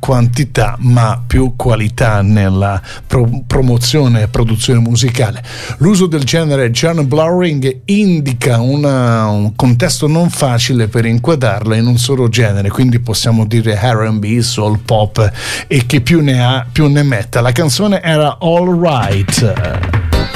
quantità ma più qualità nella promozione e produzione musicale. L'uso del genere John Blowing indica un contesto non facile per inquadrarla in un solo genere, quindi possiamo dire R&B, soul, pop, e che più ne ha più ne metta. La canzone era All Right.